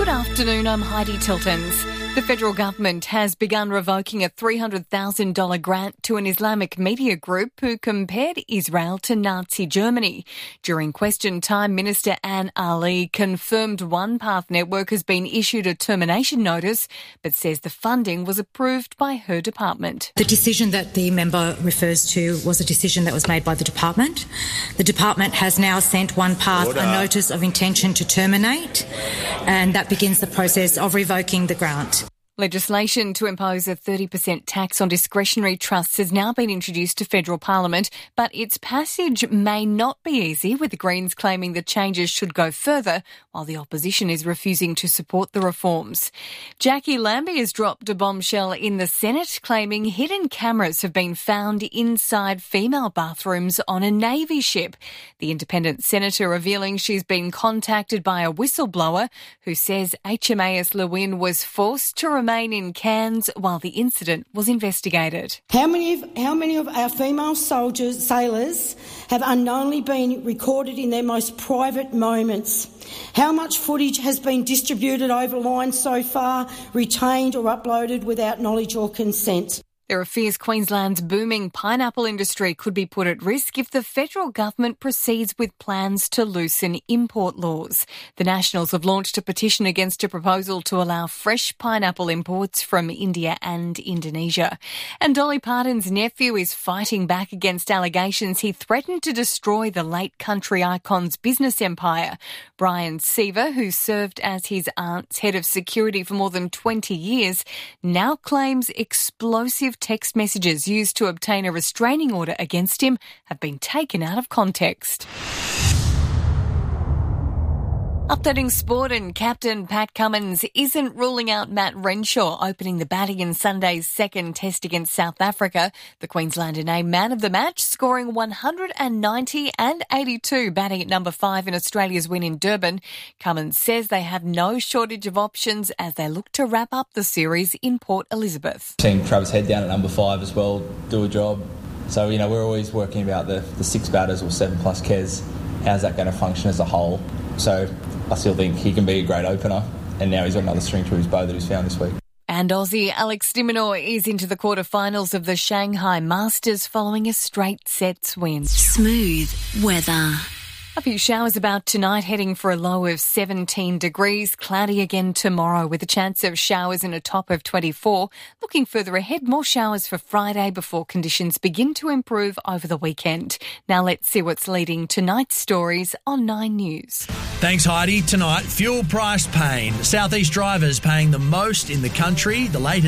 Good afternoon, I'm Heidi Tiltons. The federal government has begun revoking a $300,000 grant to an Islamic media group who compared Israel to Nazi Germany. During question time, Minister Anne Ali confirmed One Path Network has been issued a termination notice, but says the funding was approved by her department. The decision that the member refers to was a decision that was made by the department. The department has now sent One Path a notice of intention to terminate, and that begins the process of revoking the grant. Legislation to impose a 30% tax on discretionary trusts has now been introduced to federal parliament, but its passage may not be easy, with the Greens claiming the changes should go further, while the opposition is refusing to support the reforms. Jackie Lambie has dropped a bombshell in the Senate, claiming hidden cameras have been found inside female bathrooms on a Navy ship. The independent senator revealing she's been contacted by a whistleblower who says HMAS Lewin was forced to remain in Cairns while the incident was investigated. How many of our female sailors have unknowingly been recorded in their most private moments? How much footage has been distributed over line so far, retained or uploaded without knowledge or consent? There are fears Queensland's booming pineapple industry could be put at risk if the federal government proceeds with plans to loosen import laws. The Nationals have launched a petition against a proposal to allow fresh pineapple imports from India and Indonesia. And Dolly Parton's nephew is fighting back against allegations he threatened to destroy the late country icon's business empire. Brian Seaver, who served as his aunt's head of security for more than 20 years, now claims explosive text messages used to obtain a restraining order against him have been taken out of context. Updating sport, and captain Pat Cummins isn't ruling out Matt Renshaw opening the batting in Sunday's second test against South Africa. The Queenslander named man of the match, scoring 190 and 82, batting at number 5 in Australia's win in Durban. Cummins says they have no shortage of options as they look to wrap up the series in Port Elizabeth. Seeing Travis Head down at number 5 as well do a job. So, we're always working about the 6 batters or 7+ Kes. How's that going to function as a whole? So I still think he can be a great opener, and now he's got another string to his bow that he's found this week. And Aussie Alex de Minaur is into the quarterfinals of the Shanghai Masters following a straight sets win. Smooth weather. A few showers about tonight, heading for a low of 17 degrees. Cloudy again tomorrow with a chance of showers and a top of 24. Looking further ahead, more showers for Friday before conditions begin to improve over the weekend. Now let's see what's leading tonight's stories on 9 News. Thanks, Heidi. Tonight, fuel price pain. Southeast drivers paying the most in the country. The latest